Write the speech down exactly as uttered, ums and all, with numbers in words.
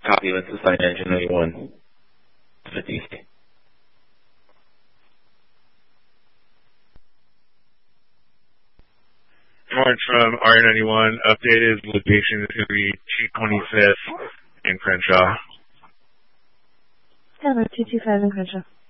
Copy, let's assign engine ninety-one to the D C. Morning from R ninety-one. Updated location is going to be two twenty-fifth in Crenshaw. Hello, two twenty-five in Crenshaw.